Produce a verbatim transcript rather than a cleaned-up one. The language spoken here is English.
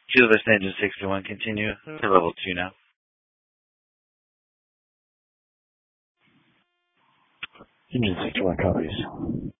Fieldless Engine sixty-one, continue to level two now. Engine sixty-one copies.